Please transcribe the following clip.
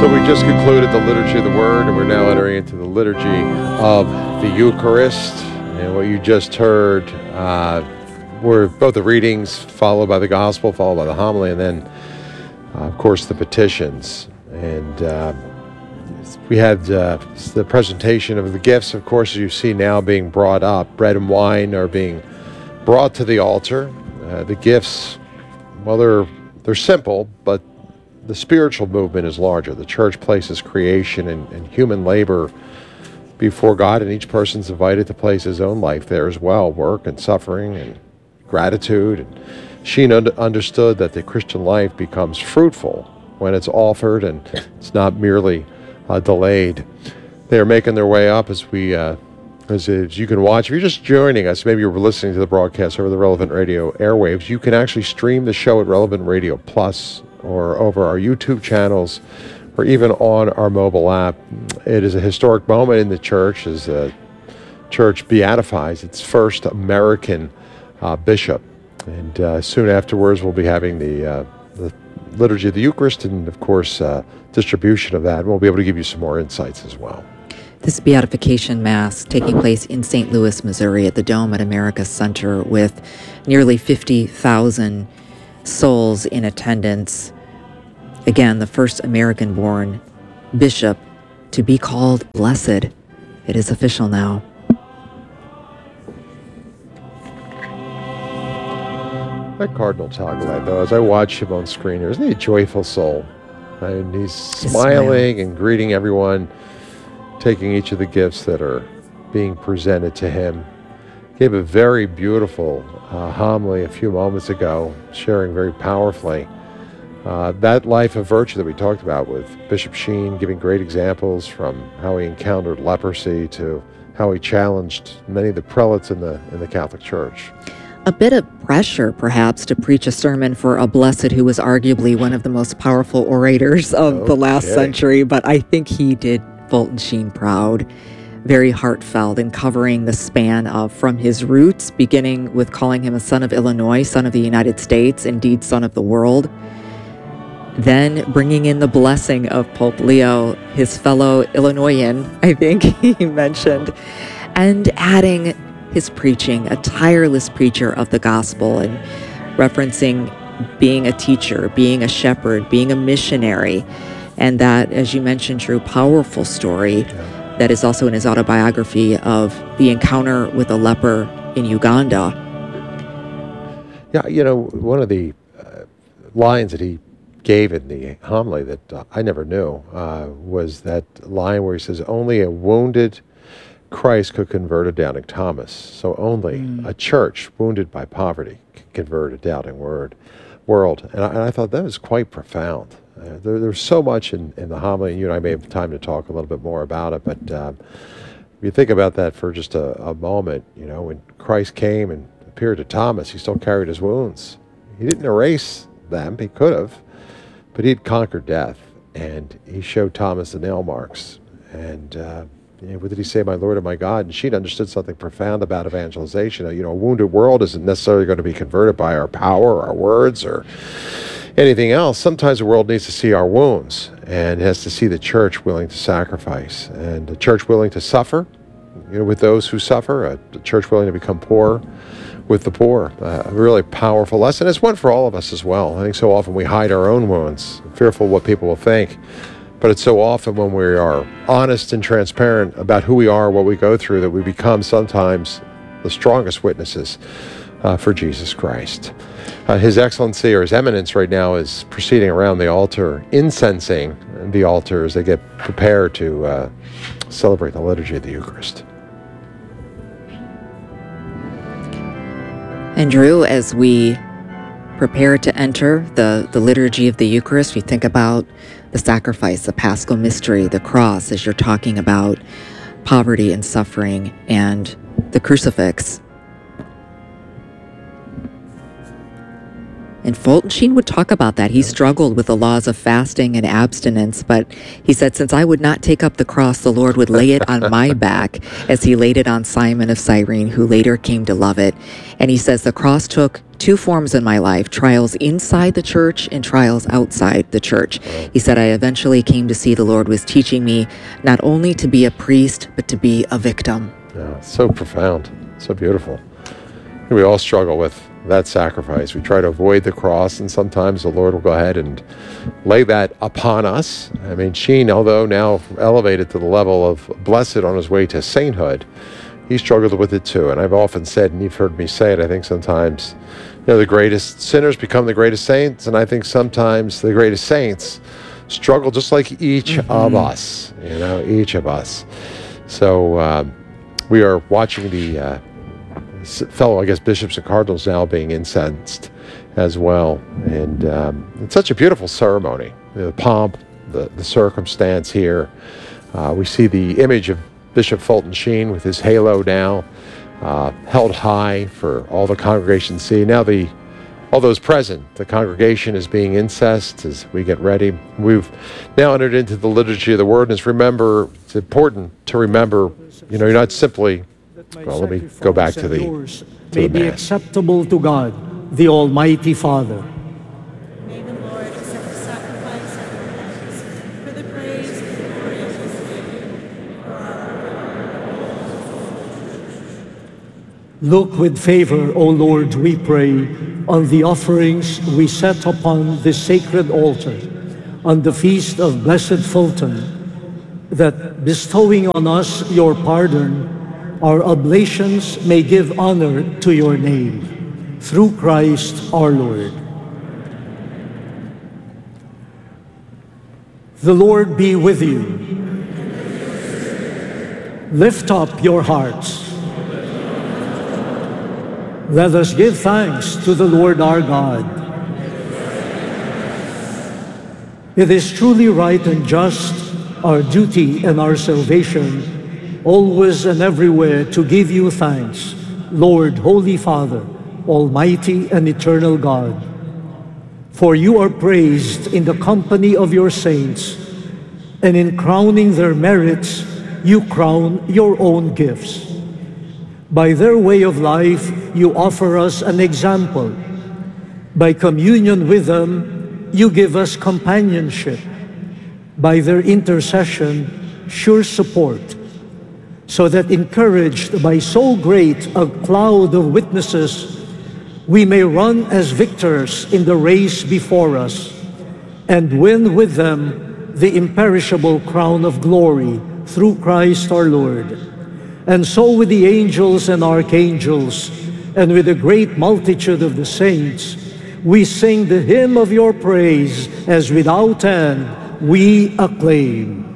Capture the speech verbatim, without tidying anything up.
So we just concluded the Liturgy of the Word, and we're now entering into the Liturgy of the Eucharist. And what you just heard uh, were both the readings, followed by the Gospel, followed by the homily, and then, uh, of course, the petitions. And uh, we had uh, the presentation of the gifts, of course, as you see now being brought up. Bread and wine are being brought to the altar. Uh, the gifts, well, they're, they're simple, but the spiritual movement is larger. The church places creation and, and human labor before God, and each person's invited to place his own life there as well, work and suffering and gratitude. And she un- understood that the Christian life becomes fruitful when it's offered and it's not merely uh, delayed. They are making their way up as we, uh, as, as you can watch. If you're just joining us, maybe you're listening to the broadcast over the Relevant Radio airwaves, you can actually stream the show at Relevant Radio Plus or over our YouTube channels, or even on our mobile app. It is a historic moment in the church as the church beatifies its first American uh, bishop. And uh, soon afterwards, we'll be having the, uh, the Liturgy of the Eucharist and, of course, uh, distribution of that. And we'll be able to give you some more insights as well. This beatification mass taking place in Saint Louis, Missouri at the Dome at America Center with nearly fifty thousand souls in attendance. Again, the first American-born bishop to be called blessed. It is official now. That Cardinal Tagle, though, as I watch him on screen here, isn't he a joyful soul? And he's smiling and greeting everyone, taking each of the gifts that are being presented to him. Gave a very beautiful uh, homily a few moments ago, sharing very powerfully uh, that life of virtue that we talked about with Bishop Sheen, giving great examples from how he encountered leprosy to how he challenged many of the prelates in the in the Catholic Church. A bit of pressure, perhaps, to preach a sermon for a blessed who was arguably one of the most powerful orators of Okay. the last century, but I think he did Fulton Sheen proud. Very heartfelt in covering the span of from his roots, beginning with calling him a son of Illinois, son of the United States, indeed son of the world. Then bringing in the blessing of Pope Leo, his fellow Illinoisan, I think he mentioned, and adding his preaching, a tireless preacher of the gospel, and referencing being a teacher, being a shepherd, being a missionary, and that, as you mentioned, Drew, powerful story Yeah. that is also in his autobiography of the encounter with a leper in Uganda. Yeah, you know, one of the uh, lines that he gave in the homily that uh, I never knew uh, was that line where he says, only a wounded Christ could convert a doubting Thomas. So only mm. a church wounded by poverty can convert a doubting word, world. And I, and I thought that was quite profound. Uh, there, there's so much in, in the homily, and you and I may have time to talk a little bit more about it, but um, if you think about that for just a, a moment, you know, when Christ came and appeared to Thomas, he still carried his wounds. He didn't erase them, he could have, but he'd conquered death, and he showed Thomas the nail marks. And uh, you know, what did he say, my Lord and my God? And she'd understood something profound about evangelization. You know, a wounded world isn't necessarily going to be converted by our power, or our words, or anything else. Sometimes the world needs to see our wounds, and it has to see the church willing to sacrifice, and the church willing to suffer, you know, with those who suffer, a, a church willing to become poor with the poor. Uh, a really powerful lesson. It's one for all of us as well. I think so often we hide our own wounds, fearful of what people will think. But it's so often when we are honest and transparent about who we are, what we go through, that we become sometimes the strongest witnesses uh, for Jesus Christ. Uh, His Excellency, or His Eminence right now, is proceeding around the altar, incensing the altar as they get prepared to uh, celebrate the Liturgy of the Eucharist. And Drew, as we prepare to enter the, the Liturgy of the Eucharist, we think about the sacrifice, the Paschal mystery, the cross, as you're talking about poverty and suffering, and the crucifix. And Fulton Sheen would talk about that. He struggled with the laws of fasting and abstinence, but he said, since I would not take up the cross, the Lord would lay it on my back as he laid it on Simon of Cyrene, who later came to love it. And he says, the cross took two forms in my life, trials inside the church and trials outside the church. He said, I eventually came to see the Lord was teaching me not only to be a priest, but to be a victim. Yeah, so profound, so beautiful. We all struggle with that sacrifice. We try to avoid the cross, and sometimes the Lord will go ahead and lay that upon us. I mean, Sheen, although now elevated to the level of blessed on his way to sainthood, he struggled with it too. And I've often said, and you've heard me say it, I think sometimes, you know, the greatest sinners become the greatest saints, and I think sometimes the greatest saints struggle just like each mm-hmm. of us, you know, each of us. So um, we are watching the uh, fellow, I guess, bishops and cardinals now being incensed as well. And um, it's such a beautiful ceremony. The pomp, the, the circumstance here. Uh, we see the image of Bishop Fulton Sheen with his halo now uh, held high for all the congregation to see. Now the all those present, the congregation is being incensed as we get ready. We've now entered into the liturgy of the word, and it's remember, it's important to remember, you know, you're not simply, well, let me go back to the, to may the be Mass. acceptable to God, the Almighty Father. May the Lord accept the sacrifice of your hands for the praise and glory of his name. Look with favor, O Lord, we pray, on the offerings we set upon this sacred altar, on the feast of Blessed Fulton, that bestowing on us your pardon, our oblations may give honor to your name. Through Christ our Lord. The Lord be with you. Lift up your hearts. Let us give thanks to the Lord our God. It is truly right and just, our duty and our salvation, always and everywhere to give you thanks, Lord, Holy Father, Almighty and eternal God. For you are praised in the company of your saints, and in crowning their merits, you crown your own gifts. By their way of life, you offer us an example. By communion with them, you give us companionship. By their intercession, sure support, so that encouraged by so great a cloud of witnesses, we may run as victors in the race before us and win with them the imperishable crown of glory through Christ our Lord. And so with the angels and archangels and with the great multitude of the saints, we sing the hymn of your praise as without end we acclaim.